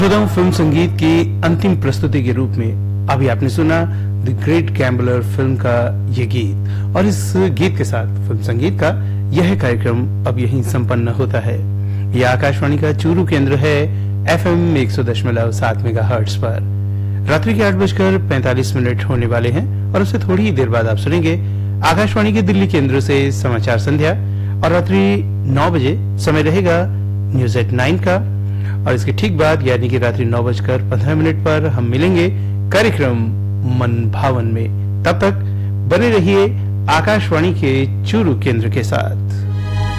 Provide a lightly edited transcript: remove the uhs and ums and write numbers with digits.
खुदम film संगीत की अंतिम प्रस्तुति के रूप में अभी आपने सुना द ग्रेट गैम्बलर फिल्म का ये गीत, और इस गीत के साथ फिल्म संगीत का यह कार्यक्रम अब यहीं संपन्न होता है। यह आकाशवाणी का चूरू केंद्र है FM 100.7 मेगाहर्ट्ज पर। रात्रि के 8:45 होने वाले हैं और उससे थोड़ी ही देर बाद आप सुनेंगे आकाशवाणी के दिल्ली केंद्र से समाचार संध्या, और रात्रि 9 बजे समय रहेगा न्यूज एट 9 का, और इसके ठीक बाद यानी कि रात्रि 9:15 पर हम मिलेंगे कार्यक्रम मन भावन में। तब तक बने रहिए आकाशवाणी के चूरू केंद्र के साथ।